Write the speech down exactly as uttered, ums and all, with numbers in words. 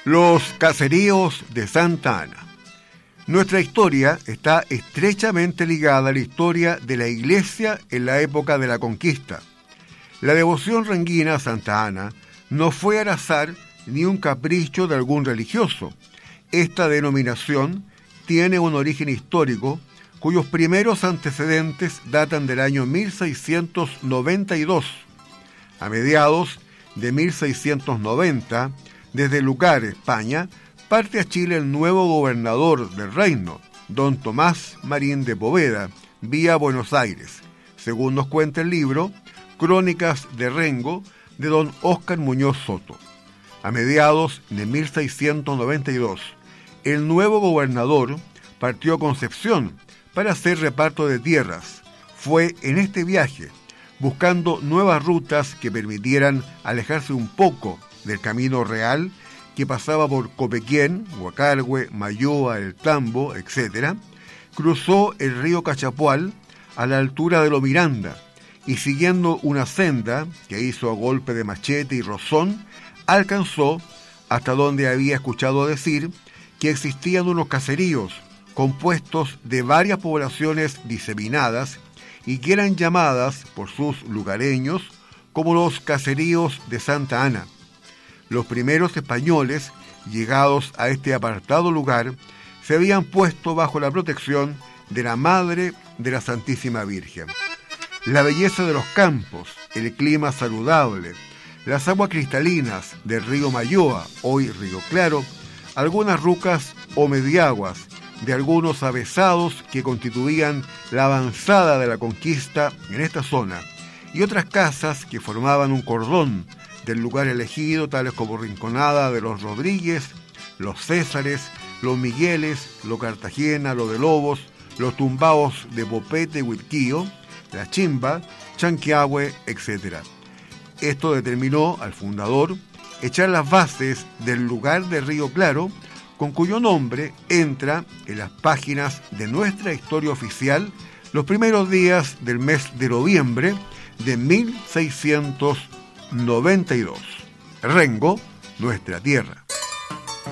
Los caseríos de Santa Ana. Nuestra historia está estrechamente ligada a la historia de la Iglesia en la época de la conquista. La devoción renguina a Santa Ana no fue al azar ni un capricho de algún religioso. Esta denominación tiene un origen histórico cuyos primeros antecedentes datan del año mil seiscientos noventa y dos. A mediados de mil seiscientos noventa, desde Lucar, España, parte a Chile el nuevo gobernador del reino, don Tomás Marín de Poveda, vía Buenos Aires, según nos cuenta el libro Crónicas de Rengo, de don Óscar Muñoz Soto. A mediados de mil seiscientos noventa y dos, el nuevo gobernador partió a Concepción para hacer reparto de tierras. Fue en este viaje, buscando nuevas rutas que permitieran alejarse un poco del camino real que pasaba por Copequén, Huacargüe, Mayoa, El Tambo, etcétera, cruzó el río Cachapual a la altura de Lo Miranda y siguiendo una senda que hizo a golpe de machete y rozón, alcanzó hasta donde había escuchado decir que existían unos caseríos compuestos de varias poblaciones diseminadas y que eran llamadas por sus lugareños como los caseríos de Santa Ana. Los primeros españoles, llegados a este apartado lugar, se habían puesto bajo la protección de la Madre de la Santísima Virgen. La belleza de los campos, el clima saludable, las aguas cristalinas del río Mayoa, hoy Río Claro, algunas rucas o mediaguas de algunos avesados que constituían la avanzada de la conquista en esta zona, y otras casas que formaban un cordón del lugar elegido, tales como Rinconada de los Rodríguez, los Césares, los Migueles, los Cartagena, los de Lobos, los Tumbaos de Popete, Huitquío, la Chimba, Chanquiahue, etcétera. Esto determinó al fundador echar las bases del lugar de Río Claro, con cuyo nombre entra en las páginas de nuestra historia oficial los primeros días del mes de noviembre de mil seiscientos noventa y dos. Rengo, nuestra tierra.